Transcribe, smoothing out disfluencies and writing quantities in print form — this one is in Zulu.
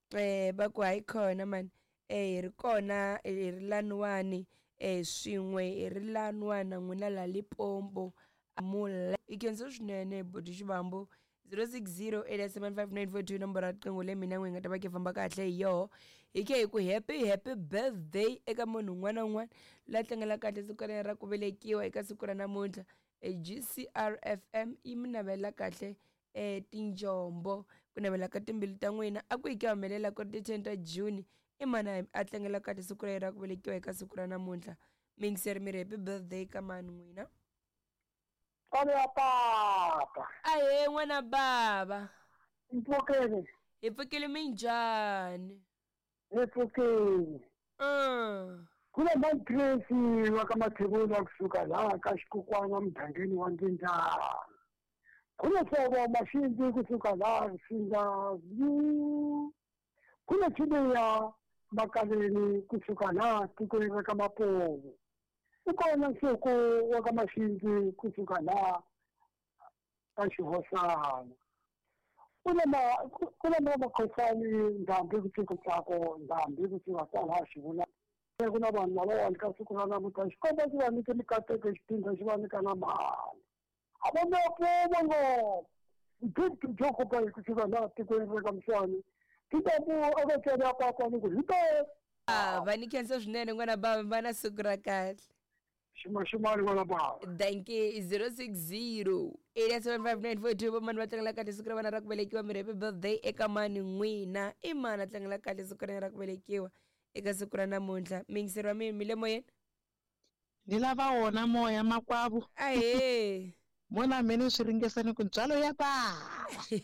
va ku hayi khona mani hi ri kona hi ri laniwani swin'we hi ri laniwani na n'wina la Limpopo mula i khensa swinene budi Xivambu 0608759422 nomboro ya riqingho leyi mina n'wina nga ta va ke famba kahle hi yoho hi ke hi ku happy birthday eka munhu un'wana na un'wana la tlangela kahle siku ra ku velekiwa eka siku ra namuntlha GCRFM yi mi navela kahle tinjombo ku navela ka timbilu ta n'wina a ku hi ke humelela ku ri ti 10 ta June i mani a tlangela kahle siku ra ku velekiwa eka siku ra namuntlha mi yingiseri mi ri happy birthday ka mani n'wina ya papa. ahe n'wana bava Mpfukeni. hi pfukile minjhani Mpfukeni. Kule magresi wa ka Mathebula kusuka laha ka Xikukwana mugangeni wa Ndzindana. Kule hlovo Maxinzi kusuka laha Sindhavu. Kule Chibiya Makaleni kusuka laha tikweni ra ka Mapuvo. Ukona nsuku wa ka Maxinzi kusuka laha ka Xihosana. Kule makhosani ndhambi kusuka tsako ndhambi kusuka kwalaha Xivula. Ku na vanhu lavawani ka siku ra namuntlha xikomba xi va nyike mikateko xiphinda xi va nyika na mali a va ngopfu ngopfu jokopa hi kusuka laha tikweni ra ka Mswani ti ta ku eka tsele ya pakwani ku hi te va ni khensa swinene n'wana bava va na siku ra kahle ximani n'wana bava thank you 060 va mani va tlangela kahle siku ra vana ra ku velekiwa mi ri happy birthday eka mani n'wina i mani a tlangela kahle siku ra ku velekiwa eka siku ra namuntlha mi yingiseriwa mi le moyeni ni lava wona moya Makwavo ahe mona mene swi ringesani ku ntswalo ya bava